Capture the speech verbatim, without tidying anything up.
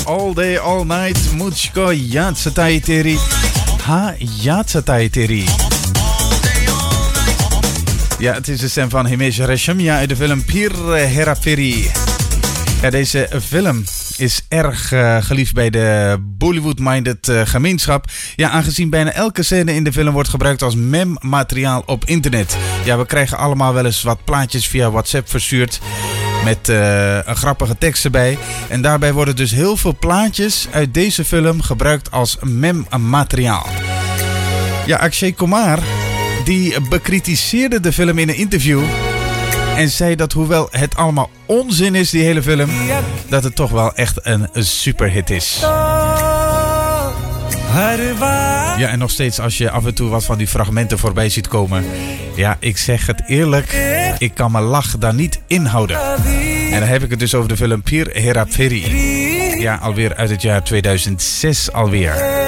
All Day, All Night, Muchko Yatsatai Teri. Ha Yatsatai Teri. Ja, het is de stem van Himesh Reshamia uit de film Pir Hera Feri. Ja, deze film is erg uh, geliefd bij de Bollywood-minded uh, gemeenschap. Ja, aangezien bijna elke scène in de film wordt gebruikt als mem-materiaal op internet. Ja, we krijgen allemaal wel eens wat plaatjes via WhatsApp verstuurd met uh, een grappige tekst erbij. En daarbij worden dus heel veel plaatjes uit deze film gebruikt als mem-materiaal. Ja, Akshay Kumar die bekritiseerde de film in een interview en zei dat hoewel het allemaal onzin is, die hele film, dat het toch wel echt een superhit is. Ja, en nog steeds als je af en toe wat van die fragmenten voorbij ziet komen. Ja, ik zeg het eerlijk, ik kan mijn lach daar niet inhouden. En dan heb ik het dus over de film Pir Hera Feri. Ja, alweer uit het jaar tweeduizend zes alweer.